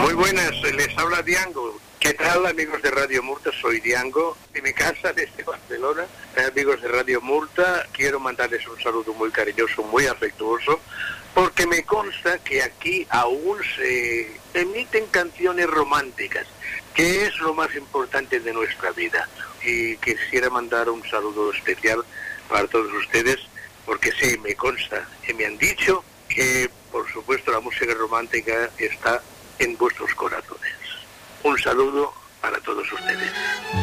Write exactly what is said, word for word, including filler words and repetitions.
Muy buenas, les habla Diango. ¿Qué tal, amigos de Radio Murta? Soy Diango, de mi casa, desde Barcelona. Eh, amigos de Radio Murta, quiero mandarles un saludo muy cariñoso, muy afectuoso, porque me consta que aquí aún se emiten canciones románticas, que es lo más importante de nuestra vida. Y quisiera mandar un saludo especial para todos ustedes, porque sí, me consta que me han dicho que, por supuesto, la música romántica está en vuestros corazones. Un saludo para todos ustedes.